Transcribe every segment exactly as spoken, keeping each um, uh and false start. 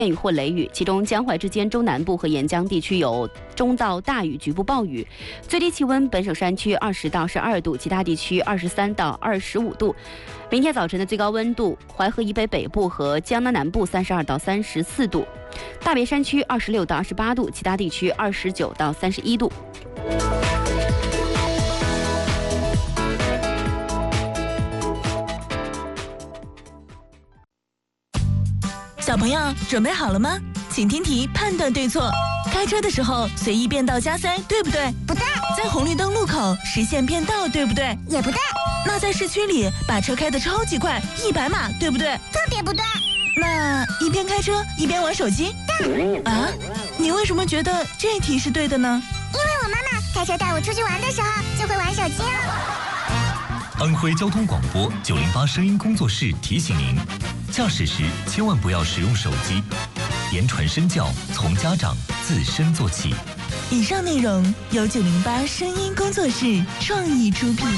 阵雨或雷雨，其中江淮之间中南部和沿江地区有中到大雨，局部暴雨。最低气温本省山区二十到十二度，其他地区二十三到二十五度。明天早晨的最高温度，淮河以北北部和江南南部三十二到三十四度，大别山区二十六到二十八度，其他地区二十九到三十一度。 小朋友准备好了吗？请听题，判断对错。开车的时候随意变道加塞，对不对？ 不对。 在红绿灯路口实现变道，对不对？ 也不对。 那在市区里把车开得超级快，一百码，对不对？ 特别不对。 那一边开车一边玩手机？ 对。 啊？你为什么觉得这题是对的呢？ 因为我妈妈开车带我出去玩的时候就会玩手机啊。 安徽交通广播九零八声音工作室提醒您：驾驶时千万不要使用手机，言传身教从家长自身做起。 以上内容由九零八声音工作室创意出品。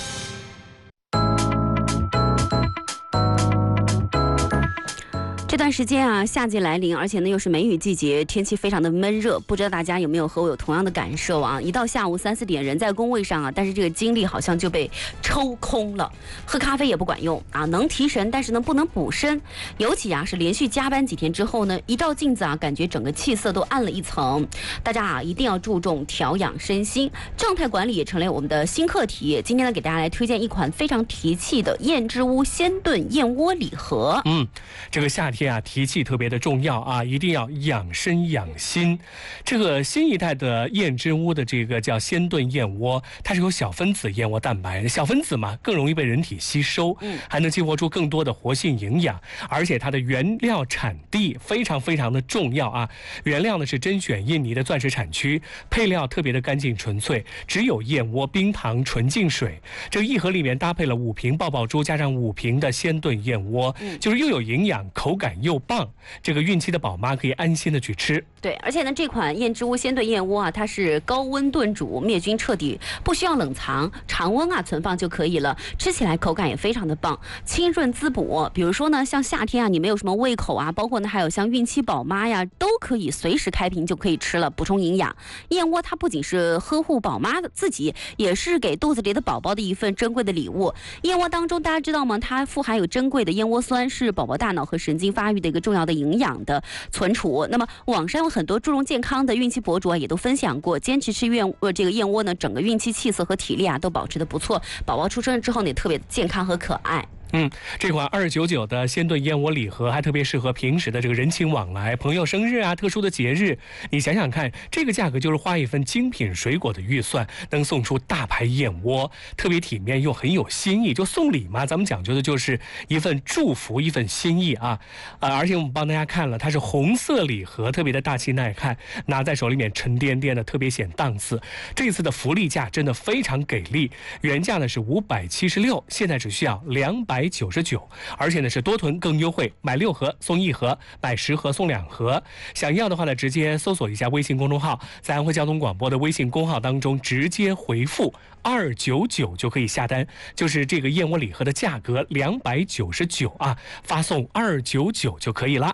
这段时间啊，夏季来临，而且呢又是梅雨季节，天气非常的闷热。不知道大家有没有和我有同样的感受啊？一到下午三四点，人在工位上啊，但是这个精力好像就被抽空了。喝咖啡也不管用啊，能提神，但是呢不能补身。尤其啊是连续加班几天之后呢，一照镜子啊，感觉整个气色都暗了一层。大家啊一定要注重调养身心，状态管理也成了我们的新课题。今天呢，给大家来推荐一款非常提气的燕之屋鲜炖燕窝礼盒。 嗯，这个夏天啊，提气特别的重要啊，一定要养生养心。这个新一代的燕之屋的这个叫鲜炖燕窝，它是有小分子燕窝蛋白的，小分子嘛更容易被人体吸收，还能激活出更多的活性营养，而且它的原料产地非常非常的重要啊。原料呢是甄选印尼的钻石产区，配料特别的干净纯粹，只有燕窝、冰糖、纯净水。这个一盒里面搭配了五瓶爆爆珠，加上五瓶的鲜炖燕窝，就是又有营养，口感又棒，这个孕期的宝妈可以安心的去吃。 对，而且呢，这款燕之屋鲜炖燕窝啊，它是高温炖煮，灭菌彻底，不需要冷藏，常温啊存放就可以了。吃起来口感也非常的棒，清润滋补。比如说呢，像夏天啊，你没有什么胃口啊，包括呢还有像孕期宝妈呀，都可以随时开瓶就可以吃了，补充营养。燕窝它不仅是呵护宝妈的自己，也是给肚子里的宝宝的一份珍贵的礼物。燕窝当中大家知道吗？它富含有珍贵的燕窝酸，是宝宝大脑和神经发育的一个重要的营养的存储。那么网上有很多注重健康的孕期博主啊，也都分享过，坚持吃燕呃这个燕窝呢，整个孕期气色和体力啊都保持得不错，宝宝出生之后呢也特别健康和可爱。 嗯，这款二九九的鲜炖燕窝礼盒还特别适合平时的这个人情往来，朋友生日啊，特殊的节日，你想想看，这个价格就是花一份精品水果的预算，能送出大牌燕窝，特别体面又很有新意。就送礼嘛，咱们讲究的就是一份祝福，一份心意啊。呃，而且我们帮大家看了，它是红色礼盒，特别的大气耐看，拿在手里面沉甸甸的，特别显档次。这次的福利价真的非常给力，原价呢是五百七十六，现在只需要两百九十九，而且呢是多囤更优惠，买六盒送一盒，买十盒送两盒。想要的话呢，直接搜索一下微信公众号，在安徽交通广播的微信公号当中直接回复二九九就可以下单，就是这个燕窝礼盒的价格两百九十九啊，发送二九九就可以了。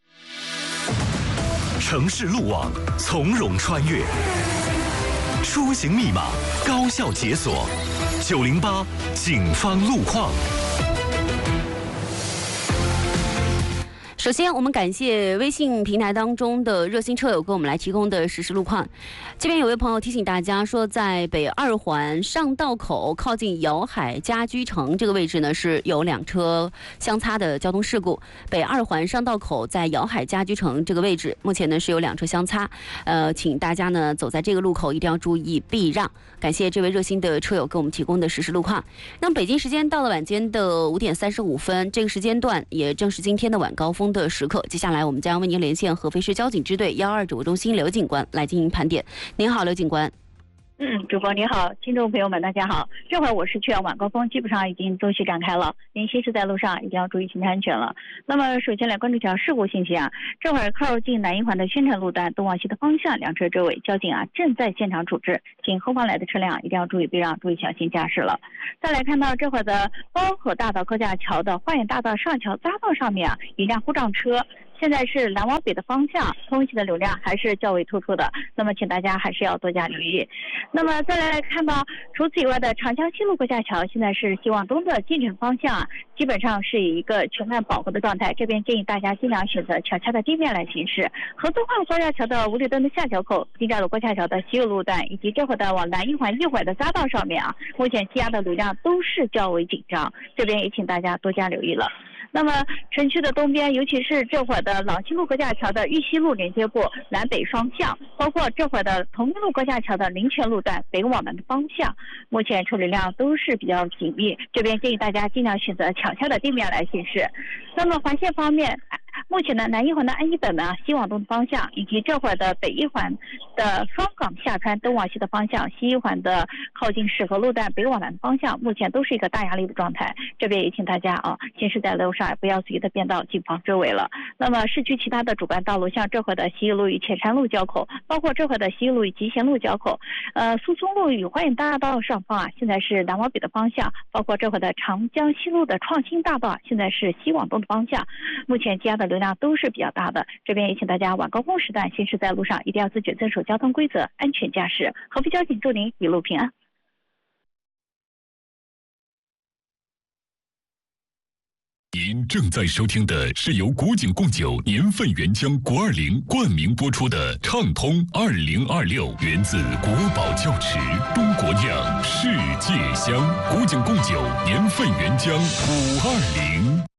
城市路网从容穿越，出行密码高效解锁，九零八警方路况。 首先，我们感谢微信平台当中的热心车友给我们来提供的实时路况。这边有位朋友提醒大家说，在北二环上道口靠近瑶海家居城这个位置呢，是有两车相擦的交通事故。北二环上道口在瑶海家居城这个位置，目前呢是有两车相擦，呃，请大家呢走在这个路口一定要注意避让。感谢这位热心的车友给我们提供的实时路况。那么北京时间到了晚间的五点三十五分，这个时间段也正是今天的晚高峰的时刻。接下来我们将为您连线合肥市交警支队幺二指挥中心刘警官来进行盘点。您好，刘警官。 嗯，主播你好，听众朋友们大家好。这会儿我市区啊晚高峰基本上已经周期展开了，您行驶在路上一定要注意行车安全了。那么首先来关注一条事故信息啊，这会儿靠近南一环的宣城路段东往西的方向两车周围，交警啊正在现场处置，请后方来的车辆一定要注意避让，注意小心驾驶了。再来看到这会儿的包河大道高架桥的花园大道上桥匝道上面啊，一辆护障车现在是南往北的方向，通行的流量还是较为突出的，那么请大家还是要多加留意。那么再来看到，除此以外的长江西路高架桥，现在是西往东的进城方向啊，基本上是以一个全面饱和的状态，这边建议大家尽量选择桥下的地面来行驶。合作化路高架桥的五里墩的下桥口、金寨路高架桥的西右路段，以及这会的往南一环一环的匝道上面啊，目前积压的流量都是较为紧张，这边也请大家多加留意了。那么城区的东边，尤其是这会儿的朗西路高架桥的玉溪路连接部南北双向，包括这会儿的同一路高架桥的林泉路段北往南的方向，目前车流量都是比较紧密，这边建议大家尽量选择桥下的地面来行驶。那么环线方面，目前的南一环的安一本呢西往东的方向，以及这会儿的北一环的双港下川东往西的方向，西一环的靠近石河路段北往南的方向，目前都是一个大压力的状态，这边也请大家啊行驶在路上不要随意的变道，谨防追尾了。那么市区其他的主干道路，像这会的西一路与前山路交口，包括这会的西一路与集贤路交口，呃苏松路与花园大道上方啊，现在是南往北的方向，包括这会的长江西路的创新大道啊，现在是西往东的方向，目前积压的流量都是比较大的，这边也请大家晚高峰时段行驶在路上一定要自觉遵守交通规则，安全驾驶。合肥交警祝您一路平安。 您正在收听的是由古井贡酒年份原浆国二零冠名播出的畅通二零二六，源自国宝窖池，中国酿，世界香。古井贡酒年份原浆五二零。